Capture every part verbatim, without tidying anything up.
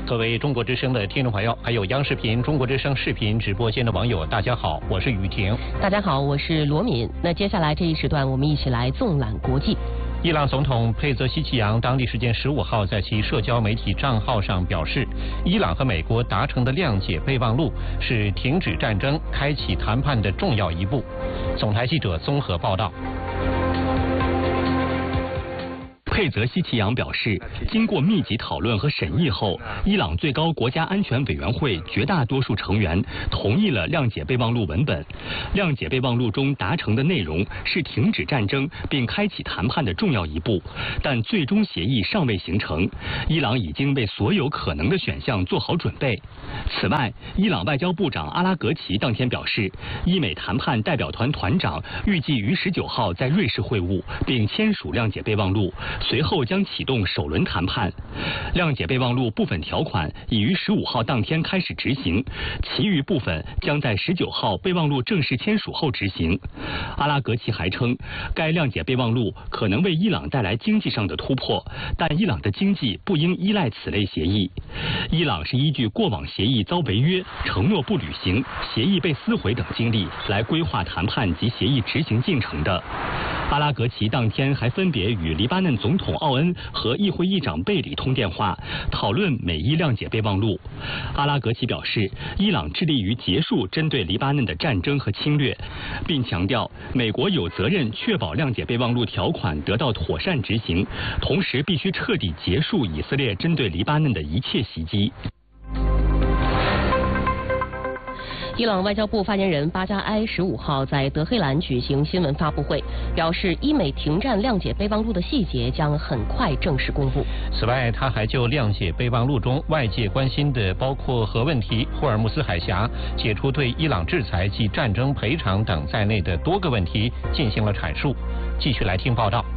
各位中国之声的听众朋友，还有央视频、中国之声视频直播间的网友，大家好，我是雨婷。 大家好，我是罗敏。那接下来这一时段，我们一起来纵览国际。 伊朗总统佩泽希奇扬当地时间十五号在其社交媒体账号上表示，伊朗和美国达成的谅解备忘录是停止战争、开启谈判的重要一步。总台记者综合报道。 佩泽希奇扬表示，经过密集讨论和审议后，伊朗最高国家安全委员会绝大多数成员同意了谅解备忘录文本。谅解备忘录中达成的内容是停止战争并开启谈判的重要一步，但最终协议尚未形成。伊朗已经为所有可能的选项做好准备。此外，伊朗外交部长阿拉格齐当天表示，伊美谈判代表团团长预计于十九号在瑞士会晤，并签署谅解备忘录。随后将启动首轮谈判。谅解备忘录部分条款已于十五号当天开始执行，其余部分将在十九号备忘录正式签署后执行。阿拉格齐还称，该谅解备忘录可能为伊朗带来经济上的突破，但伊朗的经济不应依赖此类协议。伊朗是依据过往协议遭违约、承诺不履行、协议被撕毁等经历来规划谈判及协议执行进程的。阿拉格齐当天还分别与黎巴嫩总统奥恩和议会议长贝里通电话，讨论美伊谅解备忘录。阿拉格齐表示，伊朗致力于结束针对黎巴嫩的战争和侵略，并强调美国有责任确保谅解备忘录条款得到妥善执行，同时必须彻底结束以色列针对黎巴嫩的一切袭击。 伊朗外交部发言人巴加埃十五号在德黑兰举行新闻发布会，表示伊美停战谅解备忘录的细节将很快正式公布。 此外，他还就谅解备忘录中外界关心的包括核问题、霍尔木兹海峡、解除对伊朗制裁及战争赔偿等在内的多个问题进行了阐述。继续来听报道。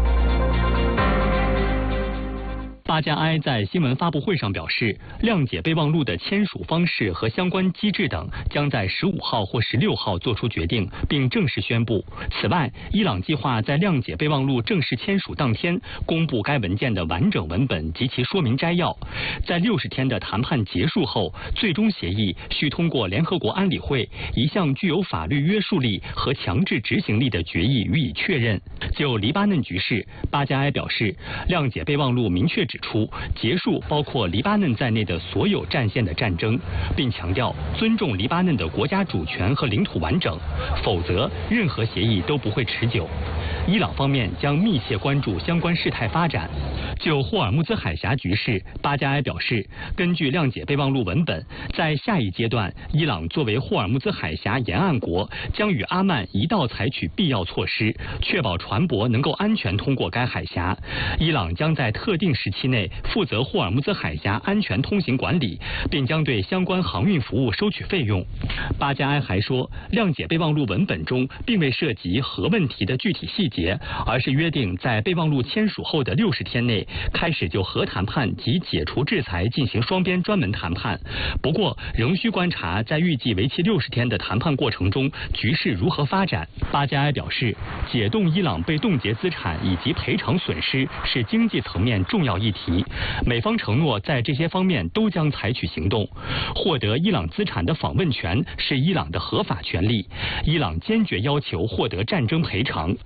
巴加埃在新闻发布会上表示，谅解备忘录的签署方式和相关机制等将在十五号或十六号做出决定，并正式宣布。此外，伊朗计划在谅解备忘录正式签署当天公布该文件的完整文本及其说明摘要。在六十天的谈判结束后，最终协议需通过联合国安理会一项具有法律约束力和强制执行力的决议予以确认。就黎巴嫩局势，巴加埃表示，谅解备忘录明确指出结束包括黎巴嫩在内的所有战线的战争，并强调尊重黎巴嫩的国家主权和领土完整，否则任何协议都不会持久。伊朗方面将密切关注相关事态发展。就霍尔木兹海峡局势，巴加埃表示，根据谅解备忘录文本，在下一阶段，伊朗作为霍尔木兹海峡沿岸国，将与阿曼一道采取必要措施，确保船舶能够安全通过该海峡。伊朗将在特定时期内负责霍尔木兹海峡安全通行管理，并将对相关航运服务收取费用。巴加埃还说，谅解备忘录文本中并未涉及核问题的具体细节，而是约定在备忘录签署后的六十天内开始就核谈判及解除制裁进行双边专门谈判。不过，仍需观察在预计为期六十天的谈判过程中局势如何发展。巴加埃表示，解冻伊朗被冻结资产以及赔偿损失是经济层面重要议题，美方承诺在这些方面都将采取行动。获得伊朗资产的访问权是伊朗的合法权利，伊朗坚决要求获得战争赔偿。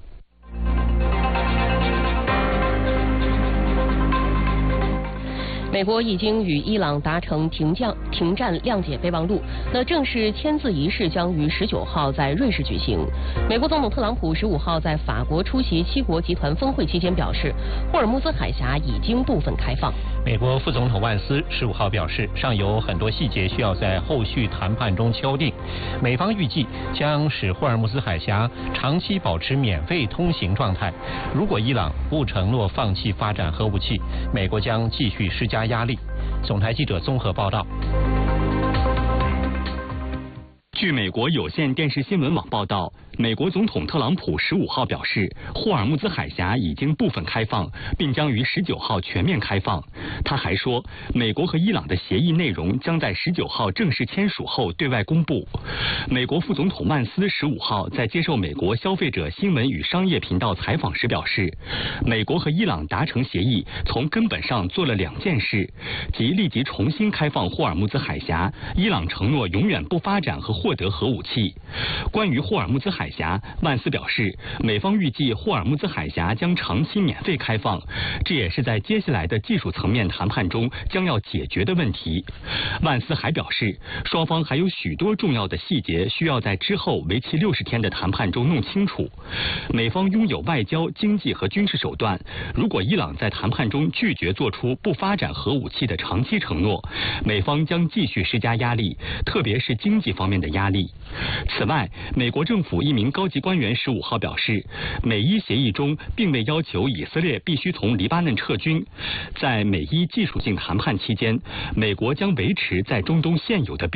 美国已经与伊朗达成停降停战谅解备忘录，那正式签字仪式将于十九号在瑞士举行。美国总统特朗普十五号在法国出席七国集团峰会期间表示，霍尔木兹海峡已经部分开放。 美国副总统万斯十五号表示，尚有很多细节需要在后续谈判中敲定。美方预计将使霍尔木兹海峡长期保持免费通行状态。如果伊朗不承诺放弃发展核武器，美国将继续施加压力。总台记者综合报道。 据美国有线电视新闻网报道，美国总统特朗普十五号表示，霍尔木兹海峡已经部分开放，并将于十九号全面开放。他还说，美国和伊朗的协议内容将在十九号正式签署后对外公布。美国副总统曼斯十五号在接受美国消费者新闻与商业频道采访时表示，美国和伊朗达成协议，从根本上做了两件事，即立即重新开放霍尔木兹海峡，伊朗承诺永远不发展和获得核武器。关于霍尔木兹海峡，万斯表示，美方预计霍尔木兹海峡将长期免费开放，这也是在接下来的技术层面谈判中将要解决的问题。万斯还表示，双方还有许多重要的细节需要在之后为期六十天的谈判中弄清楚。美方拥有外交、经济和军事手段，如果伊朗在谈判中拒绝做出不发展核武器的长期承诺，美方将继续施加压力，特别是经济方面的压力。此外，美国政府一名高级官员十五号表示，美伊协议中并未要求以色列必须从黎巴嫩撤军。在美伊技术性谈判期间，美国将维持在中东现有的兵